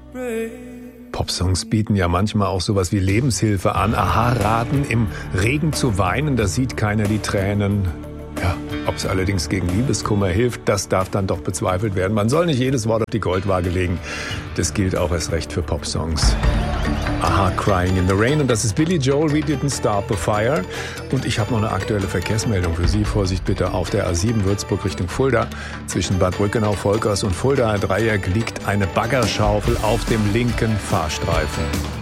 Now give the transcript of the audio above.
Popsongs bieten ja manchmal auch sowas wie Lebenshilfe an. Aha, raten, im Regen zu weinen, da sieht keiner die Tränen. Ja, ob es allerdings gegen Liebeskummer hilft, das darf dann doch bezweifelt werden. Man soll nicht jedes Wort auf die Goldwaage legen. Das gilt auch erst recht für Popsongs. Aha, Crying in the Rain. Und das ist Billy Joel, We Didn't Start the Fire. Und ich habe noch eine aktuelle Verkehrsmeldung für Sie. Vorsicht bitte auf der A7 Würzburg Richtung Fulda. Zwischen Bad Brückenau, Volkers und Fulda Dreieck liegt eine Baggerschaufel auf dem linken Fahrstreifen.